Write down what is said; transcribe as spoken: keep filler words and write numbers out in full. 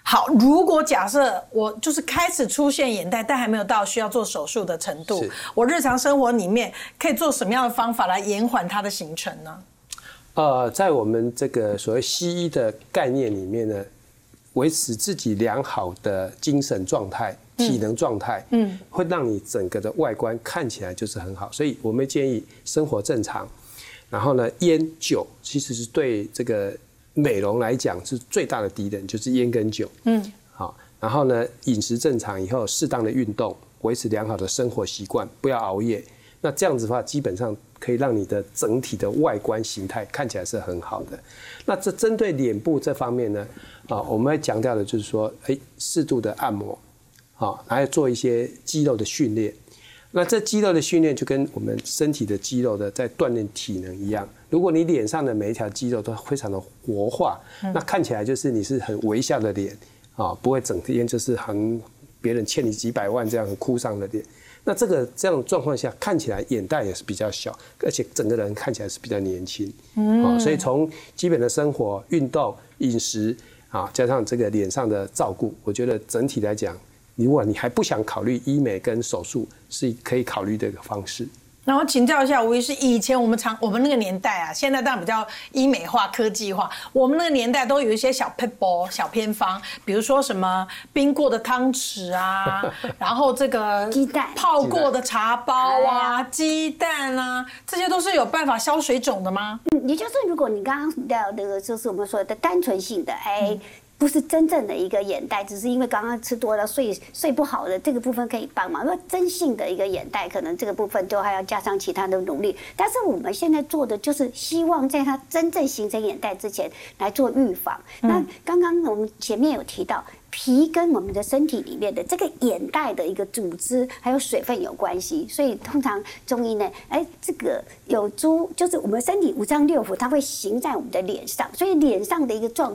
好，如果假设我就是开始出现眼袋，但还没有到需要做手术的程度，我日常生活里面可以做什么样的方法来延缓它的形成呢？ 呃，在我们这个所谓西医的概念里面呢，维持自己良好的精神状态、体能状态，嗯，会让你整个的外观看起来就是很好。所以我们建议生活正常，然后呢，烟酒其实是对这个美容来讲是最大的敌人，就是烟跟酒。嗯，好，然后呢，饮食正常以后，适当的运动，维持良好的生活习惯，不要熬夜。那这样子的话，基本上可以让你的整体的外观形态看起来是很好的。那这针对脸部这方面呢，啊，我们会强调的就是说，哎，适度的按摩，啊，还要做一些肌肉的训练。那这肌肉的训练就跟我们身体的肌肉的在锻炼体能一样。如果你脸上的每一条肌肉都非常的活化，嗯、那看起来就是你是很微笑的脸啊，不会整天就是很别人欠你几百万这样很哭丧的脸。那这个这样的状况下，看起来眼袋也是比较小，而且整个人看起来是比较年轻。嗯、啊，所以从基本的生活、运动、饮食啊，加上这个脸上的照顾，我觉得整体来讲，如果你还不想考虑医美跟手术，是可以考虑的一个方式。 然后请教一下吴医师，以前我们常我们那个年代啊，现在当然比较医美化、科技化。我们那个年代都有一些小撇步、小偏方，比如说什么冰过的汤匙啊，然后这个鸡蛋泡过的茶包啊、鸡蛋啊，这些都是有办法消水肿的吗？ 嗯，也就是如果你刚刚的那个就是我们说的单纯性的，哎。嗯，不是真正的一个眼袋，只是因为刚刚吃多了睡睡不好的这个部分可以帮忙。因为真性的一个眼袋，可能这个部分就还要加上其他的努力。但是我们现在做的就是希望在它真正形成眼袋之前来做预防。嗯、那刚刚我们前面有提到。皮跟我们的身体里面的这个眼袋的一个组织还有水分有关系，所以通常中医呢，哎，这个有诸就是我们身体五脏六腑，它会行在我们的脸上，所以脸上的一个状